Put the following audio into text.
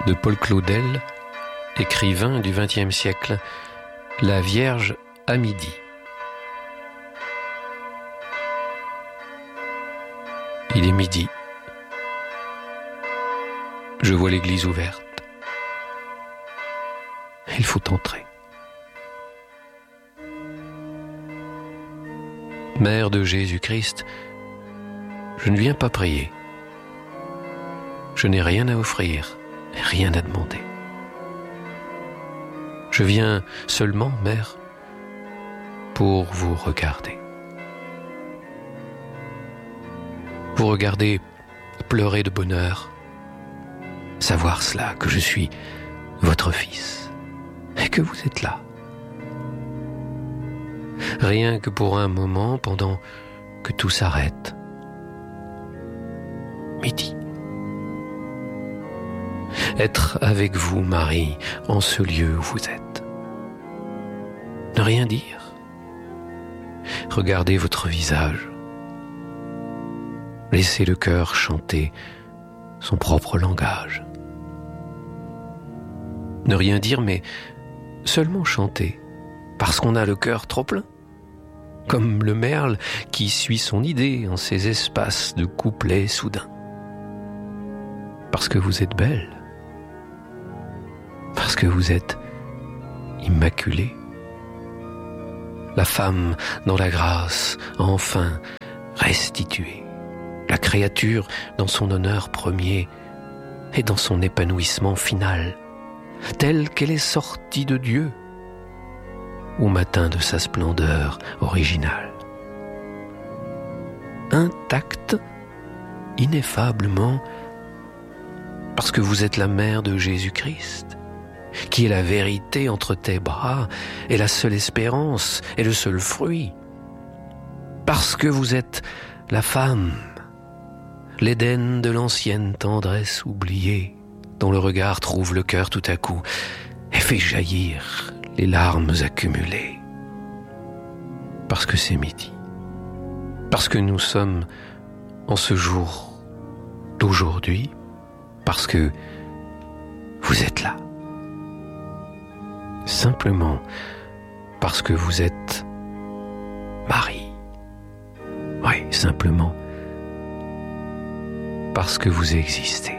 de Paul Claudel, écrivain du XXe siècle, La Vierge à midi. Il est midi. Je vois l'église ouverte. Il faut entrer. Mère de Jésus-Christ, je ne viens pas prier. Je n'ai rien à offrir, rien à demander. Je viens seulement, Mère, pour vous regarder. Vous regarder pleurer de bonheur, savoir cela, que je suis votre fils et que vous êtes là. Rien que pour un moment, pendant que tout s'arrête. Midi. Être avec vous, Marie, en ce lieu où vous êtes. Ne rien dire. Regardez votre visage. Laissez le cœur chanter son propre langage. Ne rien dire, mais seulement chanter, parce qu'on a le cœur trop plein. Comme le merle qui suit son idée en ces espaces de couplets soudains. Parce que vous êtes belle. Parce que vous êtes immaculée. La femme dans la grâce, enfin restituée. La créature dans son honneur premier et dans son épanouissement final, telle qu'elle est sortie de Dieu au matin de sa splendeur originale. Intacte, ineffablement, parce que vous êtes la mère de Jésus-Christ, qui est la vérité entre tes bras et la seule espérance et le seul fruit. Parce que vous êtes la femme, l'Éden de l'ancienne tendresse oubliée, dont le regard trouve le cœur tout à coup et fait jaillir les larmes accumulées. Parce que c'est midi. Parce que nous sommes en ce jour d'aujourd'hui. Parce que vous êtes là. Simplement parce que vous êtes Marie. Oui, simplement parce que vous existez.